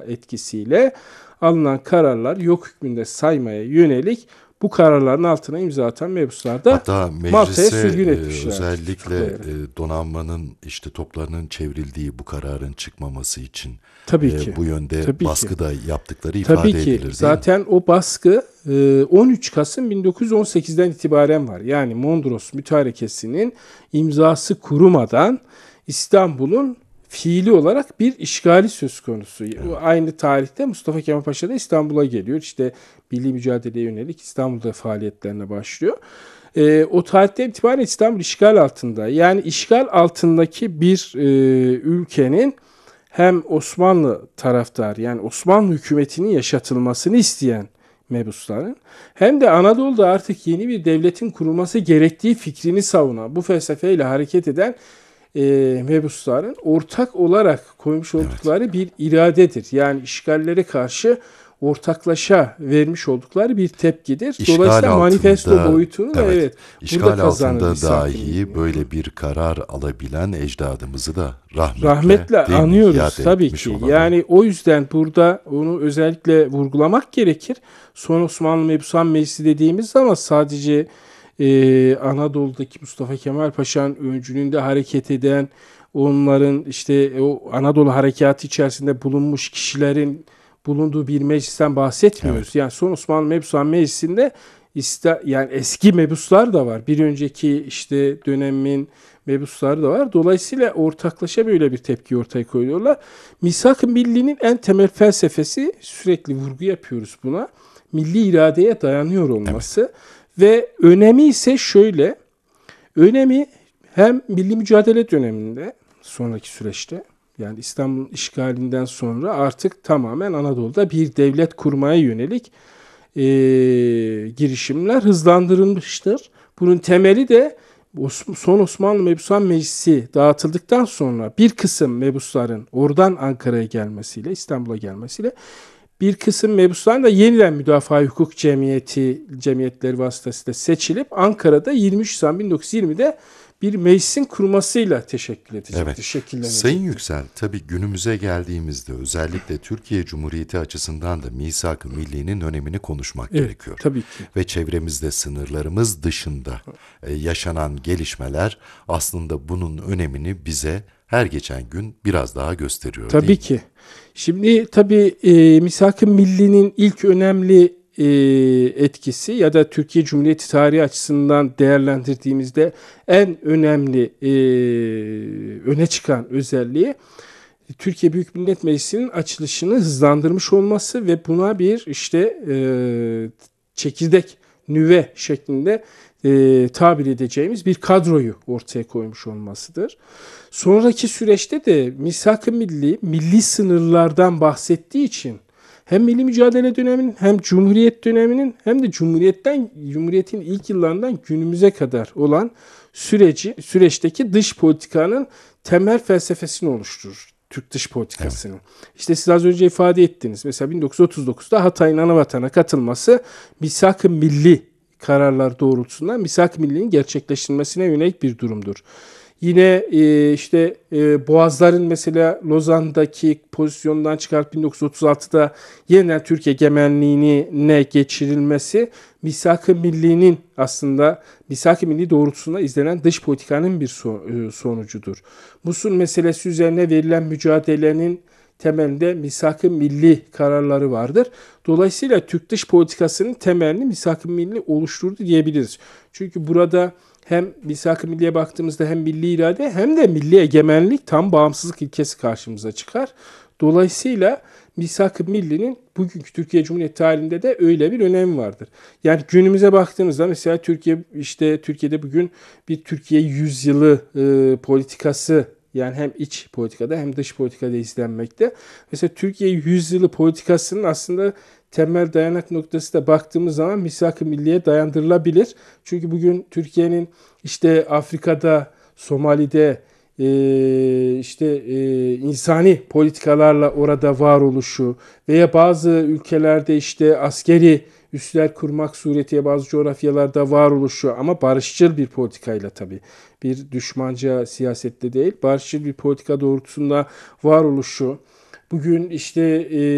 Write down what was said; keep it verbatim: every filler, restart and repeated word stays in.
etkisiyle alınan kararlar yok hükmünde saymaya yönelik bu kararların altına imza atan mebuslarda Hatta Malta'ya meclise sürgün e, etmişler. özellikle e, donanmanın işte toplarının çevrildiği bu kararın çıkmaması için Tabii e, ki. bu yönde Tabii baskı ki. da yaptıkları Tabii ifade ki. edilir değil mi? Zaten o baskı e, on üç Kasım bin dokuz yüz on sekizden itibaren var. Yani Mondros Mütarekesi'nin imzası kurumadan İstanbul'un fiili olarak bir işgali söz konusu. Evet. Aynı tarihte Mustafa Kemal Paşa da İstanbul'a geliyor. İşte milli mücadeleye yönelik İstanbul'da faaliyetlerine başlıyor. E, o tarihten itibaren İstanbul işgal altında. Yani işgal altındaki bir e, ülkenin hem Osmanlı taraftarı, yani Osmanlı hükümetinin yaşatılmasını isteyen mebusların, hem de Anadolu'da artık yeni bir devletin kurulması gerektiği fikrini savunan, bu felsefeyle hareket eden e, mebusların ortak olarak koymuş oldukları evet. bir iradedir. Yani işgallere karşı ortaklaşa vermiş oldukları bir tepkidir. İşgal Dolayısıyla altında, manifesto boyutunu evet, evet, işgal altında misafir dahi böyle bir karar alabilen ecdadımızı da rahmetle, rahmetle anıyoruz tabii ki. olalım. Yani o yüzden burada onu özellikle vurgulamak gerekir. Son Osmanlı Mebusan Meclisi dediğimiz zaman sadece e, Anadolu'daki Mustafa Kemal Paşa'nın öncülüğünde hareket eden, onların işte o Anadolu harekatı içerisinde bulunmuş kişilerin bulunduğu bir meclisten bahsetmiyoruz. Evet. Yani son Osmanlı Mebusan Meclisi'nde iste, yani eski mebuslar da var. Bir önceki işte dönemin mebusları da var. Dolayısıyla ortaklaşa böyle bir tepki ortaya koyuyorlar. Misak-ı Milli'nin en temel felsefesi, sürekli vurgu yapıyoruz buna, milli iradeye dayanıyor olması. Evet. Ve önemi ise şöyle, önemi hem milli mücadele döneminde, sonraki süreçte, yani İstanbul'un işgalinden sonra artık tamamen Anadolu'da bir devlet kurmaya yönelik e, girişimler hızlandırılmıştır. Bunun temeli de son Osmanlı Mebusan Meclisi dağıtıldıktan sonra bir kısım mebusların oradan Ankara'ya gelmesiyle, İstanbul'a gelmesiyle, bir kısım mebusların da yeniden Müdafaa Hukuk Cemiyeti cemiyetleri vasıtasıyla seçilip Ankara'da yirmi üç Nisan bin dokuz yüz yirmide bir meclisin kurmasıyla teşekkül edecektir, evet. şekillenecektir. Sayın Yüksel, tabii günümüze geldiğimizde özellikle Türkiye Cumhuriyeti açısından da Misak-ı Milli'nin önemini konuşmak evet, gerekiyor. Tabii ki. Ve çevremizde, sınırlarımız dışında e, yaşanan gelişmeler aslında bunun önemini bize her geçen gün biraz daha gösteriyor. Tabii değil ki. mi? Şimdi tabii e, Misak-ı Milli'nin ilk önemli e, etkisi ya da Türkiye Cumhuriyeti tarihi açısından değerlendirdiğimizde en önemli e, öne çıkan özelliği Türkiye Büyük Millet Meclisi'nin açılışını hızlandırmış olması ve buna bir işte e, çekirdek nüve şeklinde e, tabir edeceğimiz bir kadroyu ortaya koymuş olmasıdır. Sonraki süreçte de Misak-ı Milli, milli sınırlardan bahsettiği için hem milli mücadele döneminin, hem Cumhuriyet döneminin, hem de Cumhuriyet'ten, Cumhuriyet'in ilk yıllarından günümüze kadar olan süreci, süreçteki dış politikanın temel felsefesini oluşturur. Türk dış politikasının. Evet. İşte siz az önce ifade ettiniz. Mesela bin dokuz yüz otuz dokuzda Hatay'ın Anavatan'a katılması Misak-ı Milli kararlar doğrultusunda Misak-ı Milli'nin gerçekleştirilmesine yönelik bir durumdur. Yine e, işte e, Boğazların mesela Lozan'daki pozisyondan çıkarıp bin dokuz yüz otuz altıda yeniden Türk egemenliğine geçirilmesi Misak-ı Milli'nin aslında Misak-ı Milli doğrultusunda izlenen dış politikanın bir so- sonucudur. Musul meselesi üzerine verilen mücadelenin temelinde Misak-ı Milli kararları vardır. Dolayısıyla Türk dış politikasının temelini Misak-ı Milli oluşturdu diyebiliriz. Çünkü burada hem Misak-ı Milli'ye baktığımızda hem milli irade hem de milli egemenlik, tam bağımsızlık ilkesi karşımıza çıkar. Dolayısıyla Misak-ı Milli'nin bugünkü Türkiye Cumhuriyeti tarihinde de öyle bir önemi vardır. Yani günümüze baktığımızda mesela Türkiye işte Türkiye'de bugün bir Türkiye yüzyılı e, politikası, yani hem iç politikada hem dış politikada izlenmekte. Mesela Türkiye yüzyılı politikasının aslında temel dayanak noktası da baktığımız zaman Misak-ı Milli'ye dayandırılabilir. Çünkü bugün Türkiye'nin işte Afrika'da, Somali'de e, işte e, insani politikalarla orada varoluşu veya bazı ülkelerde işte askeri üsler kurmak suretiyle bazı coğrafyalarda varoluşu, ama barışçıl bir politikayla, tabii bir düşmanca siyasette değil, barışçıl bir politika doğrultusunda varoluşu, bugün işte e,